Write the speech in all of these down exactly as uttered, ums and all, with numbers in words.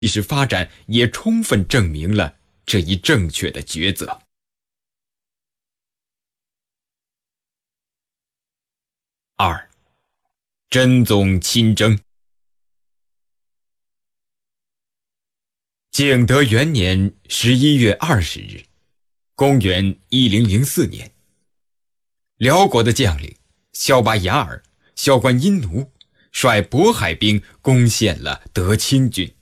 历史发展也充分证明了这一正确的抉择。二，真宗亲征。景德元年十一月二十日，公元一零零四年，辽国的将领萧拔雅尔、萧关殷奴率渤海兵攻陷了德清军。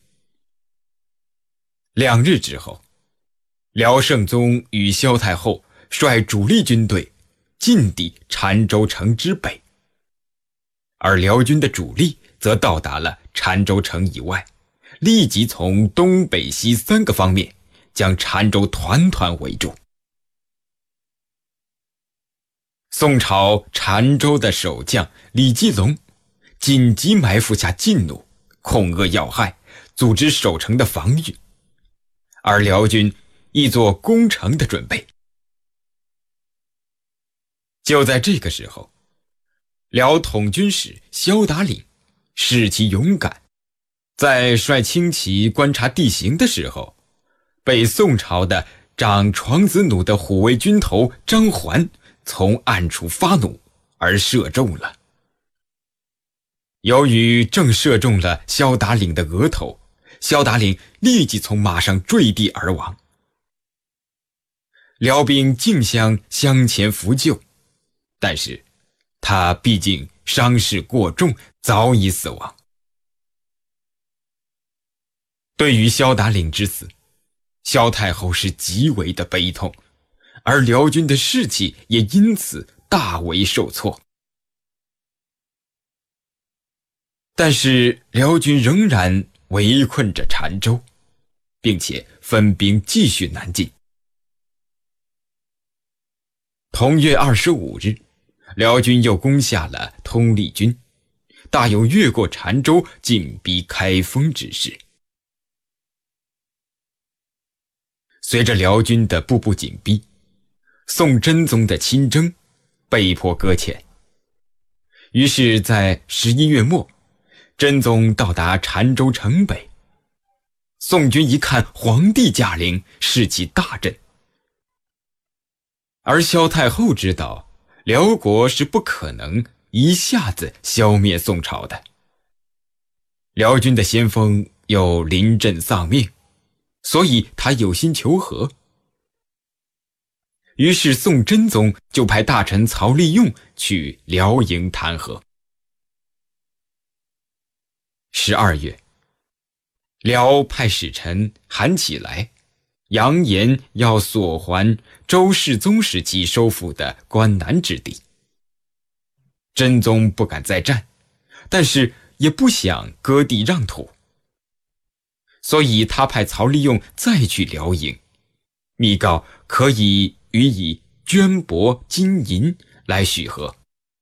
两日之后，辽圣宗与萧太后率主力军队进抵澶州城之北，而辽军的主力则到达了澶州城以外，立即从东北西三个方面将澶州团团围住。宋朝澶州的守将李继龙紧急埋伏下劲弩，控扼要害，组织守城的防御，而辽军亦做攻城的准备。就在这个时候，辽统军使萧达领士气勇敢，在率轻骑观察地形的时候，被宋朝的长床子弩的虎卫军头张环从暗处发弩而射中了。由于正射中了萧达领的额头，萧达领立即从马上坠地而亡。辽兵竞相向前扶救，但是他毕竟伤势过重，早已死亡。对于萧达领之死，萧太后是极为的悲痛，而辽军的士气也因此大为受挫。但是辽军仍然围困着澶州，并且分兵继续南进。同月二十五日，辽军又攻下了通利军，大有越过澶州进逼开封之势。随着辽军的步步紧逼，宋真宗的亲征被迫搁浅。于是在十一月末，真宗到达澶州城北，宋军一看皇帝驾临，士气大振。而萧太后知道辽国是不可能一下子消灭宋朝的，辽军的先锋又临阵丧命，所以他有心求和。于是宋真宗就派大臣曹利用去辽营谈和。十二月，辽派使臣韩起来，扬言要索还周世宗时期收复的关南之地。真宗不敢再战，但是也不想割地让土，所以他派曹利用再去辽营，密告可以予以绢帛金银来许和。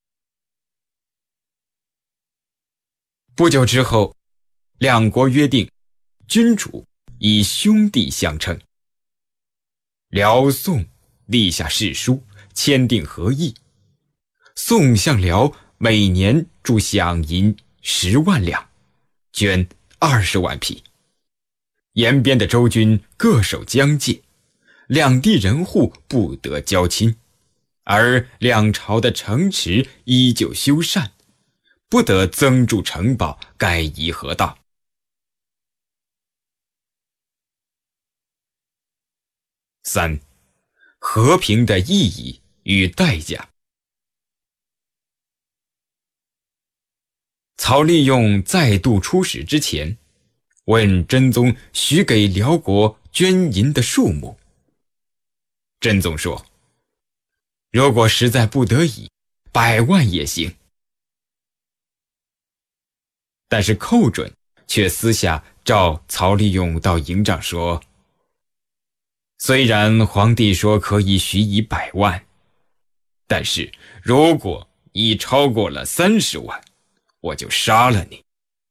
不久之后，两国约定君主以兄弟相称。辽宋立下誓书，签订和议。宋向辽每年铸饷银十万两，绢二十万匹。延边的州军各守疆界，两地人户不得交亲，而两朝的城池依旧修缮，不得增筑城堡，改夷河道。三、和平的意义与代价。曹利用再度出使之前，问真宗许给辽国绢银的数目。真宗说，如果实在不得已，百万也行。但是寇准却私下召曹利用到营帐说，虽然皇帝说可以许以百万，但是如果你超过了三十万，我就杀了你。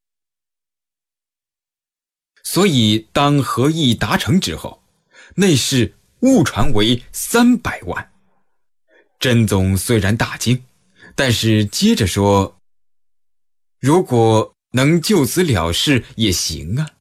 所以当和议达成之后，内侍误传为三百万。真宗虽然大惊，但是接着说，如果能就此了事也行啊。